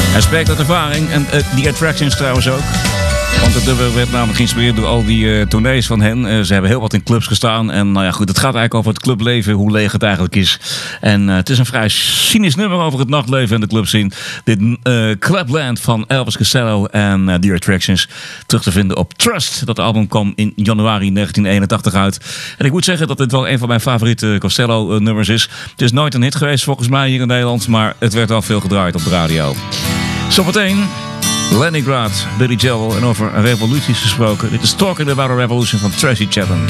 Hij spreekt uit ervaring en The Attractions trouwens ook. Want het nummer werd namelijk geïnspireerd door al die tournees van hen. Ze hebben heel wat in clubs gestaan. En nou ja, goed, het gaat eigenlijk over het clubleven, hoe leeg het eigenlijk is. En het is een vrij cynisch nummer over het nachtleven en de clubscene. Dit Clubland van Elvis Costello en The Attractions. Terug te vinden op Trust. Dat album kwam in januari 1981 uit. En ik moet zeggen dat dit wel een van mijn favoriete Costello-nummers is. Het is nooit een hit geweest volgens mij hier in Nederland. Maar het werd al veel gedraaid op de radio. Zometeen Leningrad, Billy Joel en over revoluties gesproken. Dit is Talking About a Revolution van Tracy Chapman.